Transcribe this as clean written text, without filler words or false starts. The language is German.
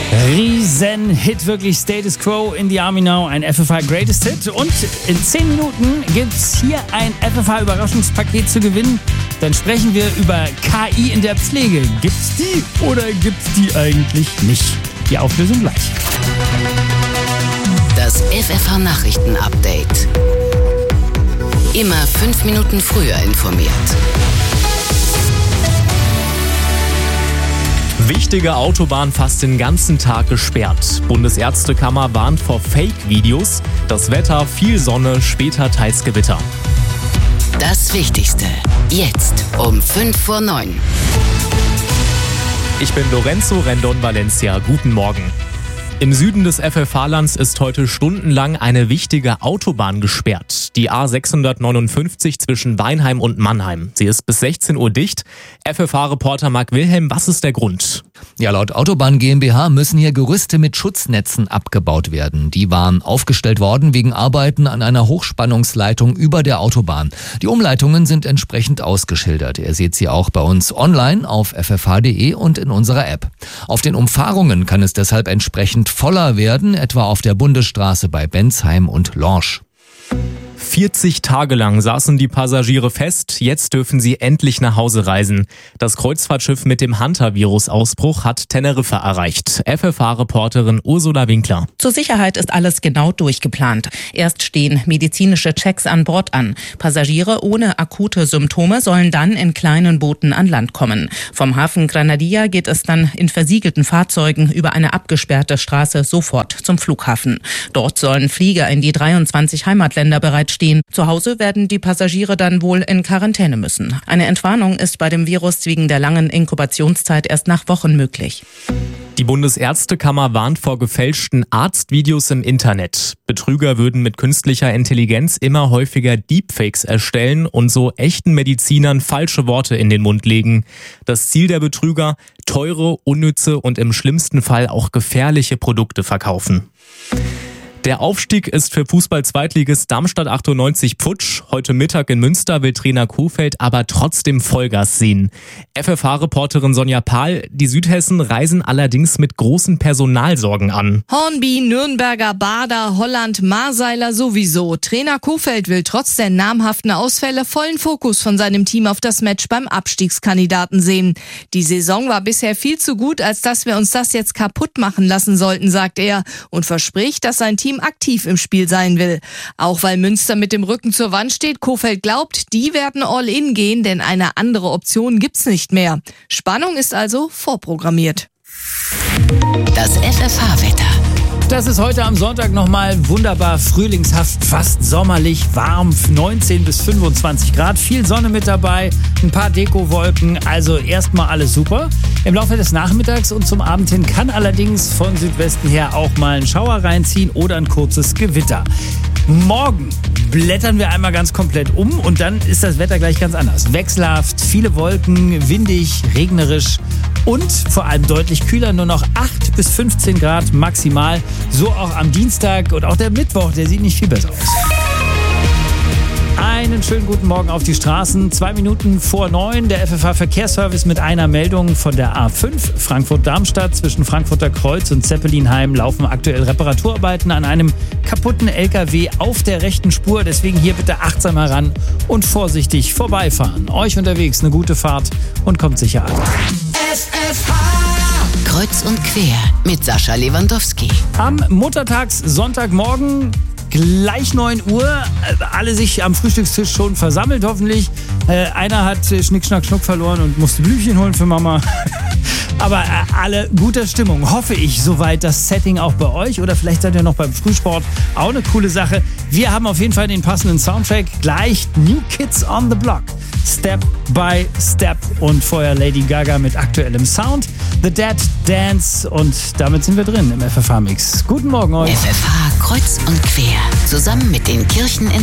Riesen-Hit, wirklich. Status Quo, In the Army Now, ein FFH Greatest Hit. Und in 10 Minuten gibt's hier ein FFH-Überraschungspaket zu gewinnen. Dann sprechen wir über KI in der Pflege. Gibt's die oder gibt's die eigentlich nicht? Die Auflösung gleich. Das FFH-Nachrichten-Update. Immer 5 Minuten früher informiert. Wichtige Autobahn fast den ganzen Tag gesperrt. Bundesärztekammer warnt vor Fake-Videos. Das Wetter, viel Sonne, später teils Gewitter. Das Wichtigste. Jetzt um 8:55. Ich bin Lorenzo Rendon Valencia. Guten Morgen. Im Süden des FFH-Lands ist heute stundenlang eine wichtige Autobahn gesperrt. Die A659 zwischen Weinheim und Mannheim. Sie ist bis 16 Uhr dicht. FFH-Reporter Marc Wilhelm, was ist der Grund? Ja, laut Autobahn GmbH müssen hier Gerüste mit Schutznetzen abgebaut werden. Die waren aufgestellt worden wegen Arbeiten an einer Hochspannungsleitung über der Autobahn. Die Umleitungen sind entsprechend ausgeschildert. Ihr seht sie auch bei uns online auf ffh.de und in unserer App. Auf den Umfahrungen kann es deshalb entsprechend voller werden, etwa auf der Bundesstraße bei Bensheim und Lorsch. 40 Tage lang saßen die Passagiere fest, jetzt dürfen sie endlich nach Hause reisen. Das Kreuzfahrtschiff mit dem Hanta-Virus-Ausbruch hat Teneriffa erreicht. FFH-Reporterin Ursula Winkler. Zur Sicherheit ist alles genau durchgeplant. Erst stehen medizinische Checks an Bord an. Passagiere ohne akute Symptome sollen dann in kleinen Booten an Land kommen. Vom Hafen Granadilla geht es dann in versiegelten Fahrzeugen über eine abgesperrte Straße sofort zum Flughafen. Dort sollen Flieger in die 23 Heimatländer bereitstehen. Zu Hause werden die Passagiere dann wohl in Quarantäne müssen. Eine Entwarnung ist bei dem Virus wegen der langen Inkubationszeit erst nach Wochen möglich. Die Bundesärztekammer warnt vor gefälschten Arztvideos im Internet. Betrüger würden mit künstlicher Intelligenz immer häufiger Deepfakes erstellen und so echten Medizinern falsche Worte in den Mund legen. Das Ziel der Betrüger: teure, unnütze und im schlimmsten Fall auch gefährliche Produkte verkaufen. Der Aufstieg ist für Fußball-Zweitligist Darmstadt 98 futsch. Heute Mittag in Münster will Trainer Kohfeldt aber trotzdem Vollgas sehen. FFH-Reporterin Sonja Pahl: Die Südhessen reisen allerdings mit großen Personalsorgen an. Hornby, Nürnberger, Bader, Holland, Marseiler sowieso. Trainer Kohfeldt will trotz der namhaften Ausfälle vollen Fokus von seinem Team auf das Match beim Abstiegskandidaten sehen. Die Saison war bisher viel zu gut, als dass wir uns das jetzt kaputt machen lassen sollten, sagt er und verspricht, dass sein Team aktiv im Spiel sein will. Auch weil Münster mit dem Rücken zur Wand steht, Kohfeldt glaubt, die werden all in gehen, denn eine andere Option gibt's nicht mehr. Spannung ist also vorprogrammiert. Das FFH-Wetter. Das ist heute am Sonntag nochmal wunderbar frühlingshaft, fast sommerlich, warm, 19 bis 25 Grad, viel Sonne mit dabei, ein paar Dekowolken, also erstmal alles super. Im Laufe des Nachmittags und zum Abend hin kann allerdings von Südwesten her auch mal ein Schauer reinziehen oder ein kurzes Gewitter. Morgen blättern wir einmal ganz komplett um und dann ist das Wetter gleich ganz anders. Wechselhaft, viele Wolken, windig, regnerisch und vor allem deutlich kühler, nur noch 8 bis 15 Grad maximal. So auch am Dienstag und auch der Mittwoch, der sieht nicht viel besser aus. Einen schönen guten Morgen auf die Straßen. 2 Minuten vor 9, der FFH-Verkehrsservice mit einer Meldung von der A5 Frankfurt-Darmstadt. Zwischen Frankfurter Kreuz und Zeppelinheim laufen aktuell Reparaturarbeiten an einem kaputten LKW auf der rechten Spur. Deswegen hier bitte achtsam heran und vorsichtig vorbeifahren. Euch unterwegs eine gute Fahrt und kommt sicher an. Kreuz und quer mit Sascha Lewandowski. Am Muttertags-Sonntagmorgen gleich 9 Uhr, alle sich am Frühstückstisch schon versammelt hoffentlich. Einer hat Schnick, Schnack, Schnuck verloren und musste Blümchen holen für Mama. Aber alle guter Stimmung, hoffe ich, soweit das Setting auch bei euch. Oder vielleicht seid ihr noch beim Frühsport, auch eine coole Sache. Wir haben auf jeden Fall den passenden Soundtrack. Gleich New Kids on the Block. Step by Step und vorher Lady Gaga mit aktuellem Sound. The Dead Dance und damit sind wir drin im FFH-Mix. Guten Morgen euch. FFH Kreuz und quer. Zusammen mit den Kirchen in